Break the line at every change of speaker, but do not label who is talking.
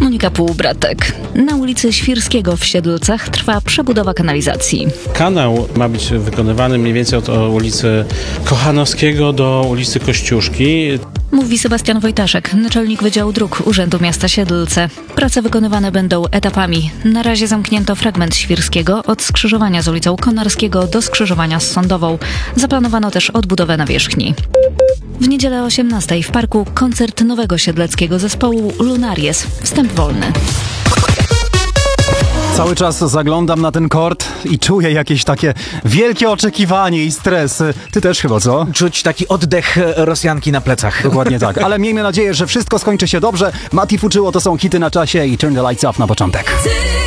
Monika Półbratek. Na ulicy Świrskiego w Siedlcach trwa przebudowa kanalizacji.
Kanał ma być wykonywany mniej więcej od ulicy Kochanowskiego do ulicy Kościuszki.
Mówi Sebastian Wojtaszek, naczelnik Wydziału Dróg Urzędu Miasta Siedlce. Prace wykonywane będą etapami. Na razie zamknięto fragment Świrskiego od skrzyżowania z ulicą Konarskiego do skrzyżowania z Sądową. Zaplanowano też odbudowę nawierzchni. W niedzielę o 18:00 w parku koncert nowego siedleckiego zespołu Lunaries. Wstęp wolny.
Cały czas zaglądam na ten kort i czuję jakieś takie wielkie oczekiwanie i stres. Ty też chyba, co?
Czuć taki oddech Rosjanki na plecach.
Dokładnie tak. Ale miejmy nadzieję, że wszystko skończy się dobrze. Mati Fuczyło to są hity na czasie i Turn the Lights Off na początek.